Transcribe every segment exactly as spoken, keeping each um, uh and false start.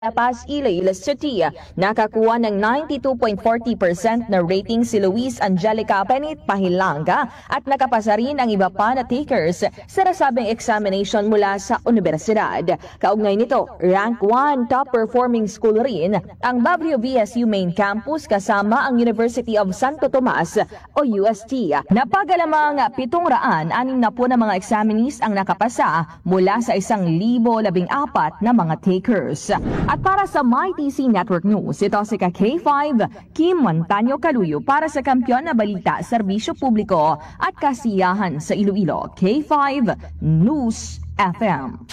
Paz, Iloilo City. Nakakuha ng ninety-two point four zero percent na rating si Luis Angelica Penit Pahilanga at nakapasa rin ang iba pa na takers sa nasabing examination mula sa universidad. Kaugnay nito, rank one top performing school rin ang W V S U Main Campus kasama ang University of Santo Tomas o U S T. Napagalamang pitong raan anim na po na mga examinees ang nakapasa mula sa isang libo labing apat na mga takers. At para sa My T C Network News, ito si K five, Kim Montaño Caluyo para sa Kampiyon na Balita, Serbisyo Publiko at Kasiyahan sa Iloilo. K five News F M.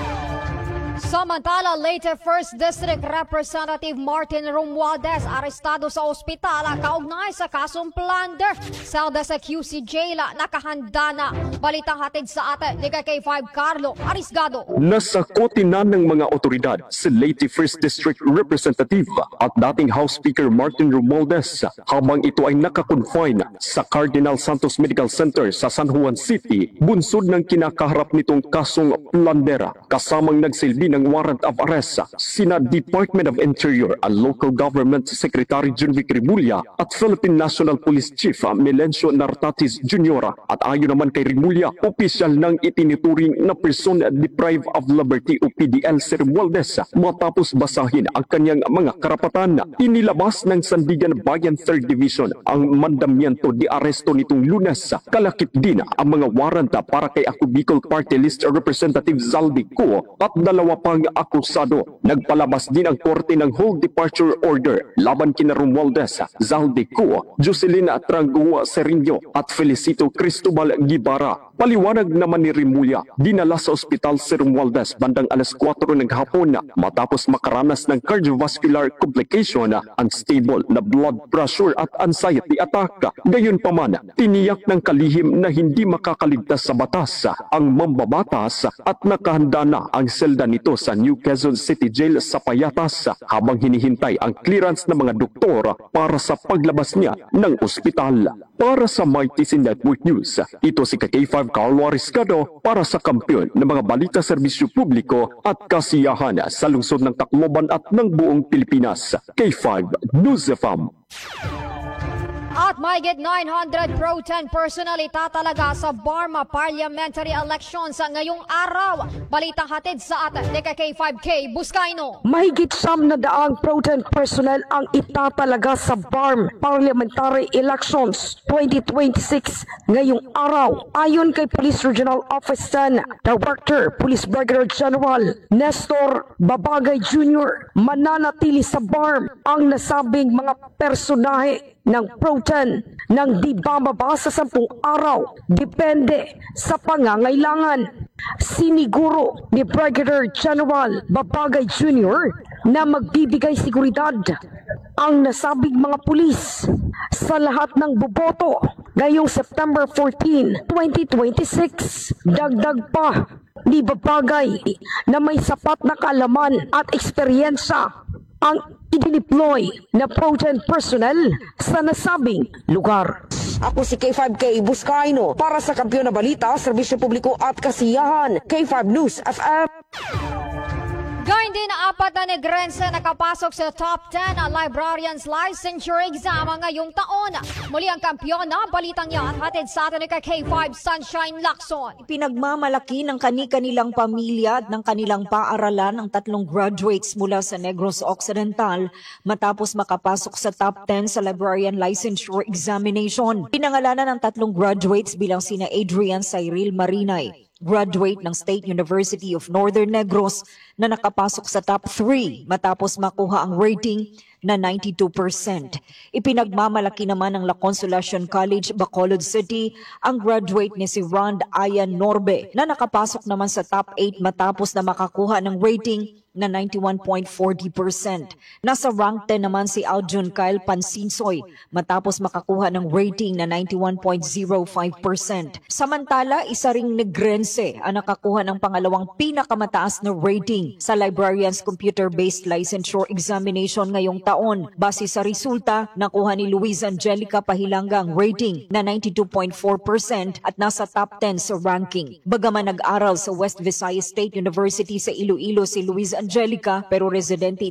Samantala, Leyte first District Representative Martin Romualdez arestado sa ospital kaugnay sa kasong plunder. Selda sa Q C Jail nakahanda na. Balitang hatid sa atin ni K five Carlo Arisgado. Nasakotin na ng mga otoridad si Leyte first District Representative at dating House Speaker Martin Romualdez habang ito ay nakakonfine sa Cardinal Santos Medical Center sa San Juan City, bunsod ng kinakaharap nitong kasong plunder. Kasamang nagsilbi ng warrant of arrest sina Department of Interior at Local Government Secretary Junvic Rimulya at Philippine National Police Chief Melencio Nartatis Junior At ayon naman kay Rimulya, opisyal ng itinuturing na person deprived of liberty o P D L si Romualdez matapos basahin ang kanyang mga karapatan. Inilabas ng Sandigan Bayan third Division ang mandamiento di aresto nitong Lunes. Kalakip din ang mga warrant para kay Ako Bicol Party List Representative Zaldi Co at dalawa pang akusado. Nagpalabas din ang korte ng hold departure order laban kina Romualdez, Zaldi Co, Jocelyn Trangua Serinyo at Felicito Cristobal Gibara. Paliwanag naman ni Rimulya, dinala sa ospital si Romualdez bandang alas kwatro ng hapon matapos makaranas ng cardiovascular complication, unstable na blood pressure at anxiety attack. Gayunpaman, tiniyak ng kalihim na hindi makakaligtas sa batas ang mambabatas at nakahanda na ang selda nito sa New Quezon City Jail sa Payatas habang hinihintay ang clearance ng mga doktor para sa paglabas niya ng ospital. Para sa My T C Network News, ito si K five Carlo Arisgado para sa Kampiyon ng mga balita, serbisyo publiko at kasiyahan sa lungsod ng Tacloban at ng buong Pilipinas. K five News F M. At mahigit nine hundred pro ten personnel itatalaga sa Barma parliamentary elections sa ngayong araw. Balitang hatid sa atin ni K five K Buscaino. Mahigit siyam na daang pro ten personnel ang itatalaga sa B A R M Parliamentary Elections twenty twenty-six ngayong araw. Ayon kay Police Regional Office ten Director Police Brigadier General Nestor Babagay Junior, mananatili sa B A R M ang nasabing mga personahe ng pro ten nang di bababa sa sampung araw depende sa pangangailangan. Siniguro ni Brigadier General Babagay Junior na magbibigay seguridad ang nasabing mga pulis sa lahat ng boboto ngayong September fourteenth, twenty twenty-six. Dagdag pa ni Babagay na may sapat na kaalaman at eksperyensya ang i-deploy na pro ten personnel sa nasabing lugar. Ako si K five K Buscaino para sa Kampiyon na Balita, Serbisyo Publiko at Kasiyahan. K five News F M. Gayun din na apat na negrense nakapasok sa top ten na Librarians Licensure Exam ngayong taon. Muli ang kampiyon na balitang yan hatid sa atin ni K five Sunshine Lacson. Pinagmamalaki ng kani-kanilang pamilya at ng kanilang paaralan ang tatlong graduates mula sa Negros Occidental matapos makapasok sa top ten sa Librarian Licensure Examination. Pinangalanan ng tatlong graduates bilang sina Adrian Cyril Marinay, graduate ng State University of Northern Negros na nakapasok sa top three matapos makuha ang rating na ninety-two percent. Ipinagmamalaki naman ng La Consolacion College, Bacolod City, ang graduate ni si Rond Ayan Norbe na nakapasok naman sa top eight matapos na makakuha ng rating na ninety-one point four zero percent. Nasa rank ten naman si Aljun Kyle Pansinsoy matapos makakuha ng rating na ninety-one point zero five percent. Samantala, isa ring negrense ang nakakuha ng pangalawang pinakamataas na rating sa Librarians Computer-Based Licensure Examination ngayong taon. Base sa resulta, nakuha ni Luis Angelica Pahilanga ang rating na ninety-two point four percent at nasa top ten sa ranking. Bagaman nag-aral sa West Visayas State University sa Iloilo si Luis Angelica pero residente